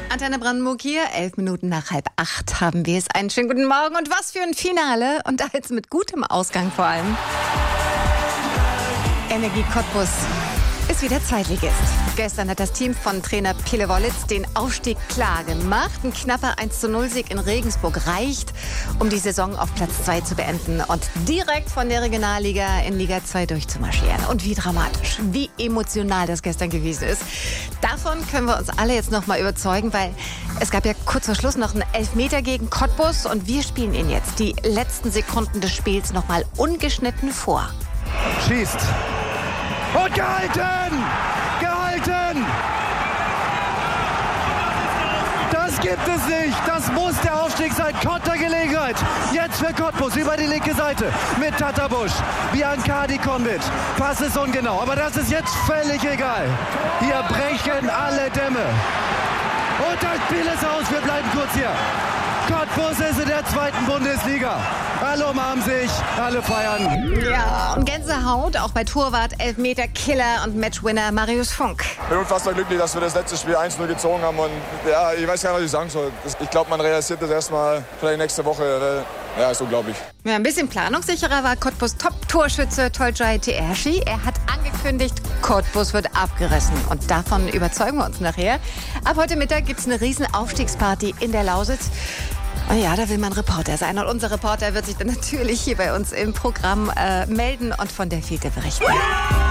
Antenne Brandenburg hier, 11 Minuten nach 7:30 haben wir es. Einen schönen guten Morgen und was für ein Finale und da jetzt mit gutem Ausgang vor allem. Energie Cottbus ist wieder Zweitligist. Gestern hat das Team von Trainer Pele Wollitz den Aufstieg klar gemacht. Ein knapper 1:0-Sieg in Regensburg reicht, um die Saison auf Platz 2 zu beenden und direkt von der Regionalliga in Liga 2 durchzumarschieren. Und wie dramatisch, wie emotional das gestern gewesen ist. Davon können wir uns alle jetzt noch mal überzeugen, weil es gab ja kurz vor Schluss noch einen Elfmeter gegen Cottbus und wir spielen ihn jetzt die letzten Sekunden des Spiels noch mal ungeschnitten vor. Schießt. Und gehalten! Gehalten! Das gibt es nicht. Das muss der Aufstieg sein. Kontergelegenheit. Jetzt für Cottbus über die linke Seite. Mit Tatarbusch. Biancardi kommt mit. Pass ist ungenau. Aber das ist jetzt völlig egal. Hier brechen alle Dämme. Und das Spiel ist aus. Wir bleiben kurz hier. Cottbus ist in der 2. Bundesliga. Alle umarmen sich, alle feiern. Ja, und Gänsehaut auch bei Torwart, Elfmeter, Killer und Matchwinner Marius Funk. Ich bin unfassbar glücklich, dass wir das letzte Spiel 1:0 gezogen haben. Und ja, ich weiß gar nicht, was ich sagen soll. Ich glaube, man realisiert das erstmal vielleicht nächste Woche. Ja, ist unglaublich. Ja, ein bisschen planungssicherer war Cottbus Top-Torschütze Tolcay Teershi. Er hat angekündigt, Cottbus wird abgerissen. Und davon überzeugen wir uns nachher. Ab heute Mittag gibt es eine riesen Aufstiegsparty in der Lausitz. Und ja, da will man Reporter sein. Und unser Reporter wird sich dann natürlich hier bei uns im Programm melden und von der Fete berichten.